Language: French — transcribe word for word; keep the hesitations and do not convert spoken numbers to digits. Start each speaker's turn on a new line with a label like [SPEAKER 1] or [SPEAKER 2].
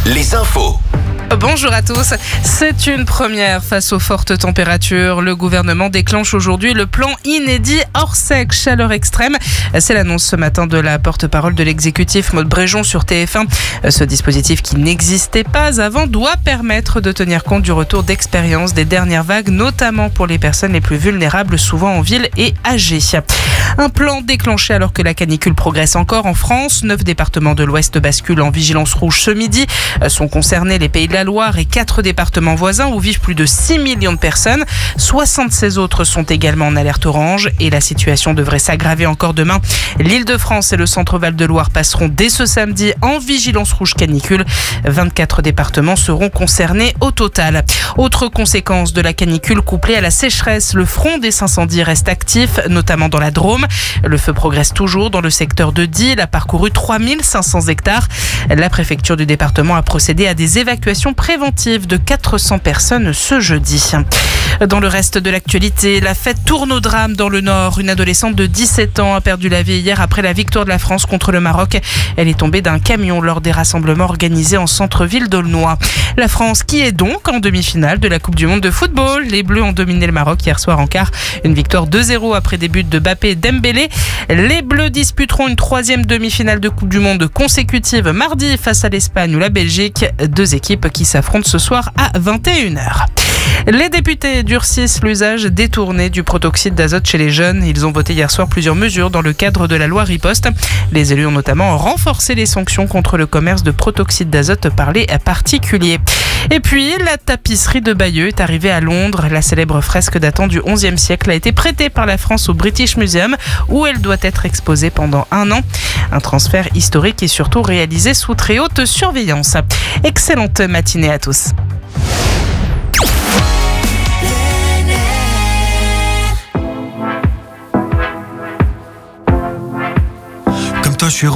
[SPEAKER 1] les infos.
[SPEAKER 2] Bonjour à tous. C'est une première face aux fortes températures. Le gouvernement déclenche aujourd'hui le plan inédit hors sec chaleur extrême. C'est l'annonce ce matin de la porte-parole de l'exécutif Maud Bréjon sur T F un. Ce dispositif qui n'existait pas avant doit permettre de tenir compte du retour d'expérience des dernières vagues, notamment pour les personnes les plus vulnérables, souvent en ville et âgées. Un plan déclenché alors que la canicule progresse encore en France. Neuf départements de l'Ouest basculent en vigilance rouge ce midi. Sont concernés les Pays de la Loire et quatre départements voisins où vivent plus de six millions de personnes. soixante-seize autres sont également en alerte orange et la situation devrait s'aggraver encore demain. L'Île-de-France et le Centre-Val de Loire passeront dès ce samedi en vigilance rouge canicule. vingt-quatre départements seront concernés au total. Autre conséquence de la canicule couplée à la sécheresse, le front des incendies reste actif, notamment dans la Drôme. Le feu progresse toujours dans le secteur de Die. Il a parcouru trois mille cinq cents hectares. La préfecture du département a procédé à des évacuations préventives de quatre cents personnes ce jeudi. Dans le reste de l'actualité, la fête tourne au drame dans le Nord. Une adolescente de dix-sept ans a perdu la vie hier après la victoire de la France contre le Maroc. Elle est tombée d'un camion lors des rassemblements organisés en centre-ville d'Aulnois. La France qui est donc en demi-finale de la Coupe du Monde de football. Les Bleus ont dominé le Maroc hier soir en quart. Une victoire deux zéro après des buts de Mbappé et Dembélé. Les Bleus disputeront une troisième demi-finale de Coupe du Monde consécutive mardi face à l'Espagne ou la Belgique. Deux équipes qui s'affrontent ce soir à vingt et une heures. Les députés durcissent l'usage détourné du protoxyde d'azote chez les jeunes. Ils ont voté hier soir plusieurs mesures dans le cadre de la loi Riposte. Les élus ont notamment renforcé les sanctions contre le commerce de protoxyde d'azote par les particuliers. Et puis, la tapisserie de Bayeux est arrivée à Londres. La célèbre fresque datant du onzième siècle a été prêtée par la France au British Museum, où elle doit être exposée pendant un an. Un transfert historique et surtout réalisé sous très haute surveillance. Excellente matinée à tous.
[SPEAKER 3] Comme toi, je suis